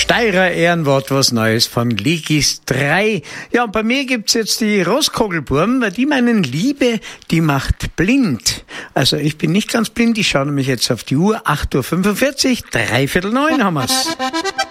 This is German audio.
Steirer Ehrenwort, was Neues von Legis 3. Ja, und bei mir gibt's jetzt die Rosskogelburm, weil die meinen, Liebe, die macht blind. Also ich bin nicht ganz blind, ich schaue nämlich jetzt auf die Uhr, 8:45 Uhr, 8:45, haben wir's.